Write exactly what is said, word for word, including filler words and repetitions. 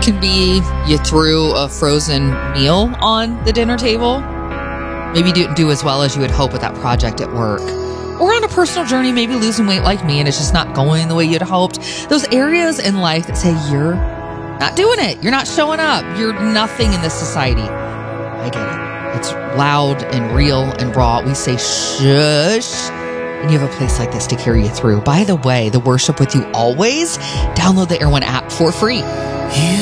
can be you threw a frozen meal on the dinner table. Maybe you didn't do as well as you would hope with that project at work. Or on a personal journey, maybe losing weight like me and it's just not going the way you'd hoped. Those areas in life that say you're not doing it. You're not showing up. You're nothing in this society. I get it. It's loud and real and raw. We say shush. And you have a place like this to carry you through. By the way, the Worship With You Always, download the Air One app for free.